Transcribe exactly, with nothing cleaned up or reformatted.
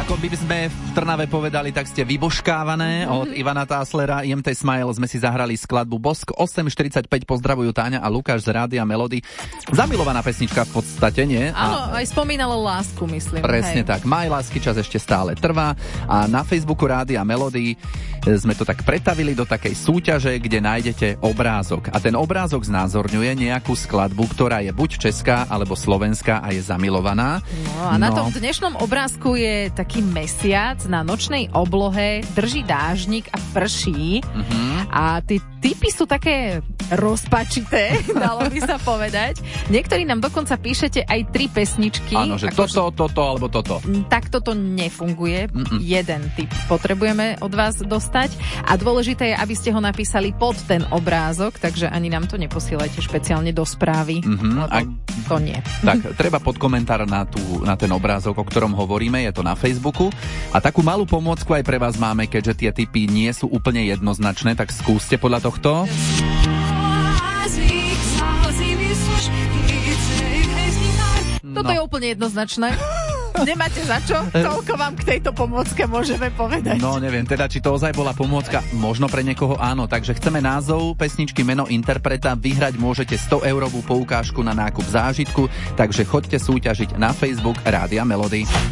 ako by sme v Trnave povedali, tak ste vyboškávané. Od Ivana Táslera, I M T Smile sme si zahrali skladbu Bosk. osem štyridsaťpäť pozdravujú Táňa a Lukáš z Rádia Melody. Zamilovaná pesnička v podstate, nie? Áno, aj spomínala lásku, myslím. Presne hej. tak. Maj lásky čas ešte stále trvá a na Facebooku Rádia Melody sme to tak pretavili do takej súťaže, kde nájdete obrázok. A ten obrázok znázorňuje nejakú skladbu, ktorá je buď česká alebo slovenská a je zamilovaná. No a na no. tom dnešnom obrázku je taký mesiac na nočnej oblohe, drží dážnik a prší. Uh-huh. A tie typy sú také rozpačité, dalo by sa povedať. Niektorí nám dokonca píšete aj tri pesničky. Áno, že toto, toto alebo toto. Tak toto nefunguje. Mm-mm. Jeden typ potrebujeme od vás dostať a dôležité je, aby ste ho napísali pod ten obrázok, takže ani nám to neposielajte špeciálne do správy, mm-hmm. lebo a... to nie. Tak, treba pod komentár na, tú, na ten obrázok, o ktorom hovoríme, je to na Facebooku. A takú malú pomôcku aj pre vás máme, keďže tie tipy nie sú úplne jednoznačné, tak skúste podľa tohto. Toto no. je úplne jednoznačné. Nemáte za čo? Toľko vám k tejto pomôcke môžeme povedať. No neviem, teda či to ozaj bola pomôcka, možno pre niekoho áno, takže chceme názov pesničky, meno interpreta, vyhrať môžete sto eurovú poukážku na nákup zážitku, takže choďte súťažiť na Facebook Rádia Melody.